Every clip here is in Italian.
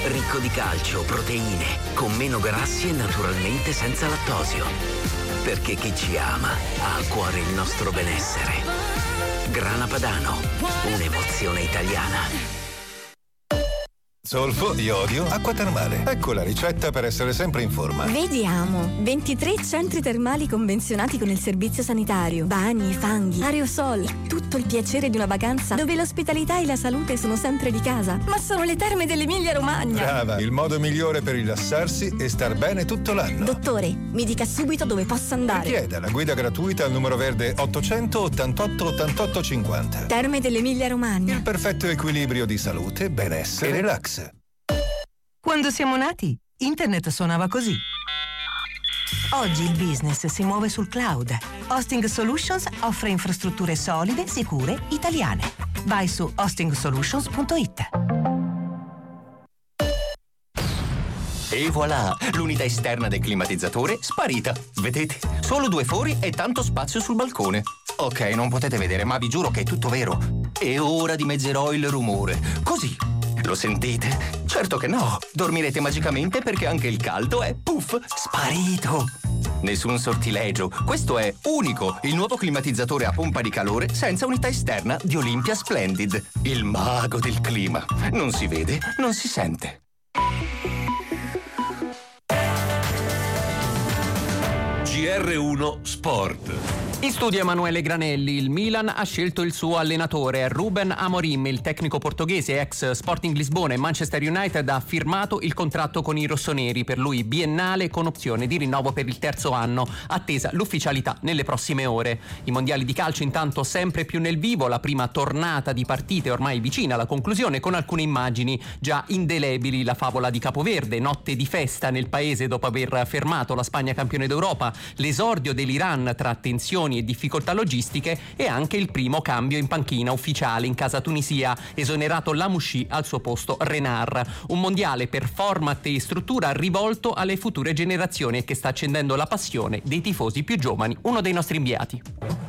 ricco di calcio, proteine, con meno grassi e naturalmente senza lattosio. Perché chi ci ama ha a cuore il nostro benessere. Grana Padano, un'emozione italiana. Zolfo, iodio, acqua termale. Ecco la ricetta per essere sempre in forma. Vediamo. 23 centri termali convenzionati con il servizio sanitario. Bagni, fanghi, aerosol. Tutto il piacere di una vacanza dove l'ospitalità e la salute sono sempre di casa. Ma sono le terme dell'Emilia Romagna. Brava, il modo migliore per rilassarsi e star bene tutto l'anno. Dottore, mi dica subito dove posso andare. Richieda la guida gratuita al numero verde 888 88 50. Terme dell'Emilia Romagna. Il perfetto equilibrio di salute, benessere e relax. Quando siamo nati, internet suonava così. Oggi il business si muove sul cloud. Hosting Solutions offre infrastrutture solide, sicure, italiane. Vai su hostingsolutions.it. E voilà, l'unità esterna del climatizzatore sparita. Vedete? Solo 2 fori e tanto spazio sul balcone. Ok, non potete vedere, ma vi giuro che è tutto vero. E ora dimezzerò il rumore. Così. Lo sentite? Certo che no. Dormirete magicamente perché anche il caldo è, puff, sparito. Nessun sortilegio. Questo è unico, il nuovo climatizzatore a pompa di calore senza unità esterna di Olympia Splendid. Il mago del clima. Non si vede, non si sente. GR1 Sport. In studio Emanuele Granelli. Il Milan ha scelto il suo allenatore. Ruben Amorim, il tecnico portoghese ex Sporting Lisbona e Manchester United, ha firmato il contratto con i rossoneri, per lui biennale con opzione di rinnovo per il 3º anno, attesa l'ufficialità nelle prossime ore. I mondiali di calcio intanto sempre più nel vivo, la prima tornata di partite ormai vicina alla conclusione, con alcune immagini già indelebili: la favola di Capoverde, notte di festa nel paese dopo aver fermato la Spagna campione d'Europa, l'esordio dell'Iran tra tensioni e difficoltà logistiche e anche il primo cambio in panchina ufficiale in casa Tunisia, esonerato Lamouchi, al suo posto Renard. Un mondiale per format e struttura rivolto alle future generazioni e che sta accendendo la passione dei tifosi più giovani. Uno dei nostri inviati.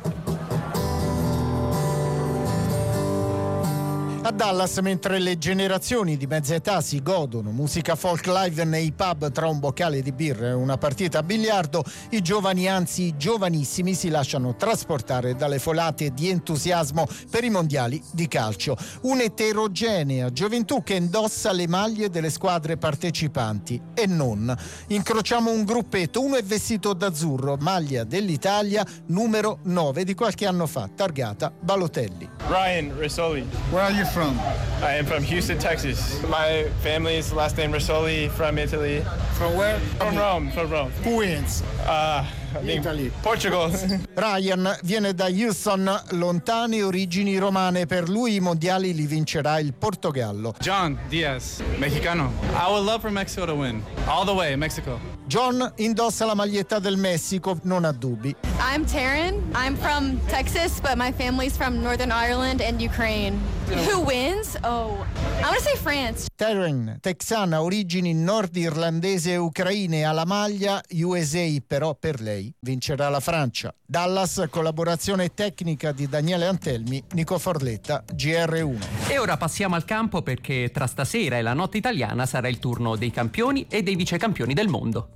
A Dallas, mentre le generazioni di mezza età si godono musica folk live nei pub tra un boccale di birra e una partita a biliardo, i giovani, anzi giovanissimi, si lasciano trasportare dalle folate di entusiasmo per i mondiali di calcio. Un'eterogenea gioventù che indossa le maglie delle squadre partecipanti e non. Incrociamo un gruppetto, uno è vestito d'azzurro, maglia dell'Italia numero 9 di qualche anno fa, targata Balotelli. Ryan Risoli. Where are you from? I am from Houston, Texas. My family's last name Risoli, from Italy. From where? From Rome. Who wins? Italy. Portugal. Ryan viene da Houston, lontane origini romane. Per lui i mondiali li vincerà il Portogallo. John Diaz, mexicano. I would love for Mexico to win. All the way, Mexico. John indossa la maglietta del Messico, non ha dubbi. I'm Taryn. I'm from Texas, but my family's from Northern Ireland and Ukraine. Who wins? Oh, I want to say France. Taryn, texana, origini nordirlandese e ucraine, alla maglia USA, però per lei vincerà la Francia. Dallas, collaborazione tecnica di Daniele Antelmi, Nico Forletta, GR1. E ora passiamo al campo, perché tra stasera e la notte italiana sarà il turno dei campioni e dei vicecampioni del mondo.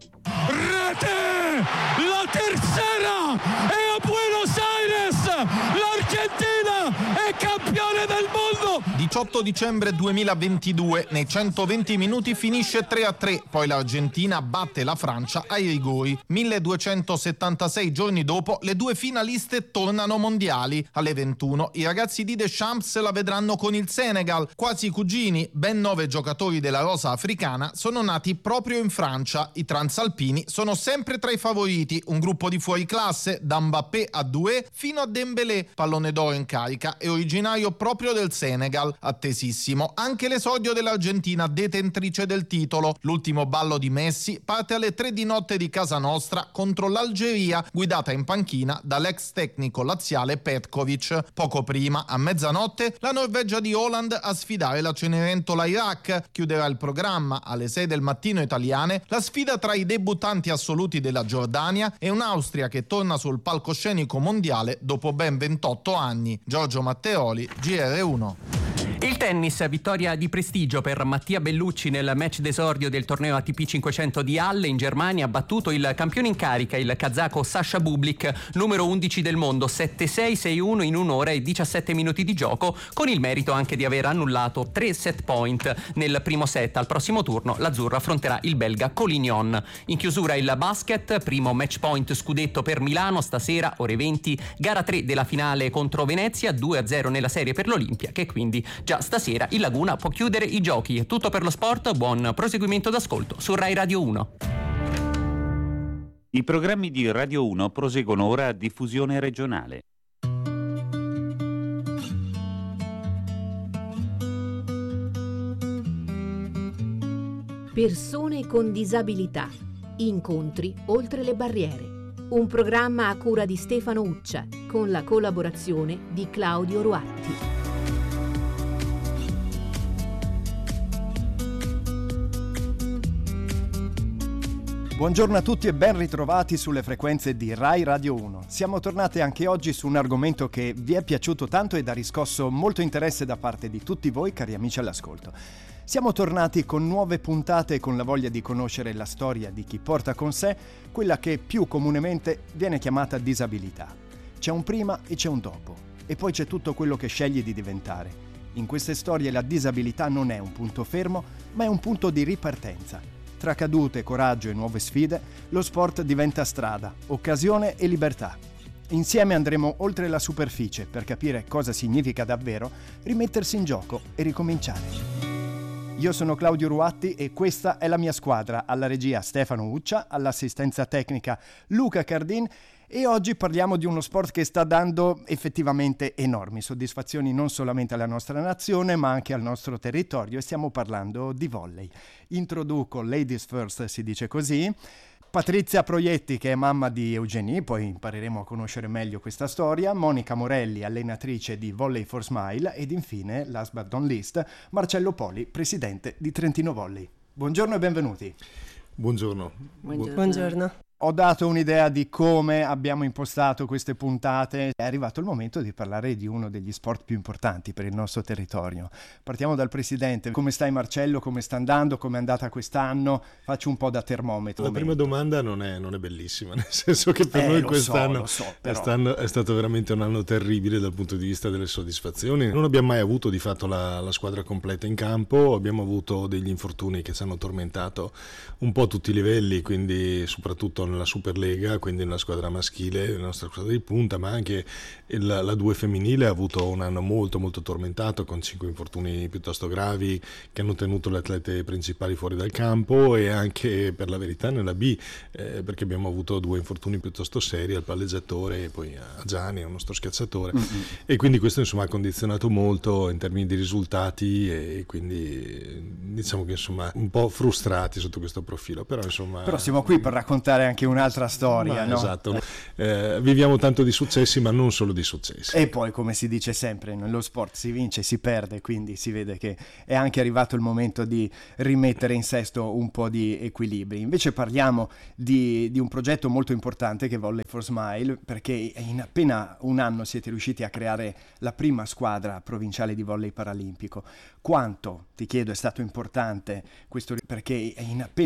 Rete! La tercera! E a Buenos Aires l'Argentina è campione del mondo! 18 dicembre 2022, nei 120 minuti finisce 3-3, poi l'Argentina batte la Francia ai rigori. 1276 giorni dopo le due finaliste tornano mondiali. Alle 21 i ragazzi di Deschamps la vedranno con il Senegal, quasi cugini. Ben 9 giocatori della rosa africana sono nati proprio in Francia. I transalpini sono sempre tra i favoriti, un gruppo di fuoriclasse, da Mbappé a Doué fino a Dembélé, pallone d'oro in carica e originario proprio del Senegal. Attesissimo anche l'esordio dell'Argentina, detentrice del titolo. L'ultimo ballo di Messi parte alle 3 di notte di casa nostra contro l'Algeria, guidata in panchina dall'ex tecnico laziale Petkovic. Poco prima, a mezzanotte, la Norvegia di Haaland a sfidare la Cenerentola Iraq. Chiuderà il programma alle 6 del mattino italiane la sfida tra i debuttanti assoluti della Giordania e un'Austria che torna sul palcoscenico mondiale dopo ben 28 anni. Giorgio Matteoli, GR1. Il tennis, vittoria di prestigio per Mattia Bellucci nel match d'esordio del torneo ATP 500 di Halle in Germania. Ha battuto il campione in carica, il kazako Sasha Bublik, numero 11 del mondo, 7-6, 6-1 in un'ora e 17 minuti di gioco, con il merito anche di aver annullato 3 set point nel primo set. Al prossimo turno l'azzurro affronterà il belga Collignon. In chiusura il basket, primo match point scudetto per Milano stasera ore 20, gara 3 della finale contro Venezia, 2-0 nella serie per l'Olimpia, che quindi già stasera il Laguna può chiudere i giochi. È tutto per lo sport, buon proseguimento d'ascolto su Rai Radio 1. I programmi di Radio 1 proseguono ora a diffusione regionale. Persone con disabilità. Incontri oltre le barriere. Un programma a cura di Stefano Uccia, con la collaborazione di Claudio Ruatti. Buongiorno a tutti e ben ritrovati sulle frequenze di Rai Radio 1. Siamo tornati anche oggi su un argomento che vi è piaciuto tanto ed ha riscosso molto interesse da parte di tutti voi, cari amici all'ascolto. Siamo tornati con nuove puntate e con la voglia di conoscere la storia di chi porta con sé quella che più comunemente viene chiamata disabilità. C'è un prima e c'è un dopo, e poi c'è tutto quello che scegli di diventare. In queste storie la disabilità non è un punto fermo, ma è un punto di ripartenza. Tra cadute, coraggio e nuove sfide, lo sport diventa strada, occasione e libertà. Insieme andremo oltre la superficie per capire cosa significa davvero rimettersi in gioco e ricominciare. Io sono Claudio Ruatti e questa è la mia squadra, alla regia Stefano Uccia, all'assistenza tecnica Luca Cardin, e oggi parliamo di uno sport che sta dando effettivamente enormi soddisfazioni non solamente alla nostra nazione ma anche al nostro territorio, e stiamo parlando di volley. Introduco Ladies First, si dice così. Patrizia Proietti, che è mamma di Eugenie, poi impareremo a conoscere meglio questa storia, Monica Morelli, allenatrice di Volley for Smile, ed infine, last but not least, Marcello Poli, presidente di Trentino Volley. Buongiorno e benvenuti. Buongiorno. Buongiorno. Ho dato un'idea di come abbiamo impostato queste puntate. È arrivato il momento di parlare di uno degli sport più importanti per il nostro territorio. Partiamo dal presidente. Come stai Marcello? Come sta andando? Come è andata quest'anno? Faccio un po' da termometro. La prima domanda non è bellissima, nel senso che per noi quest'anno è stato veramente un anno terribile dal punto di vista delle soddisfazioni. Non abbiamo mai avuto di fatto la squadra completa in campo, abbiamo avuto degli infortuni che ci hanno tormentato un po' a tutti i livelli, quindi soprattutto nella Superlega, quindi nella squadra maschile, la nostra squadra di punta, ma anche la 2 femminile ha avuto un anno molto molto tormentato, con 5 infortuni piuttosto gravi che hanno tenuto le atlete principali fuori dal campo, e anche per la verità nella B, perché abbiamo avuto 2 infortuni piuttosto seri al palleggiatore e poi a Gianni, un nostro schiacciatore, e quindi questo insomma ha condizionato molto in termini di risultati, e quindi diciamo che insomma un po' frustrati sotto questo profilo, però siamo qui per raccontare anche un'altra storia, no? Esatto. Viviamo tanto di successi, ma non solo di successi. E poi, come si dice sempre, nello sport si vince e si perde, quindi si vede che è anche arrivato il momento di rimettere in sesto un po' di equilibri. Invece parliamo di un progetto molto importante che è Volley for Smile, perché in appena un anno siete riusciti a creare la prima squadra provinciale di volley paralimpico. Quanto, ti chiedo, è stato importante questo, perché in appena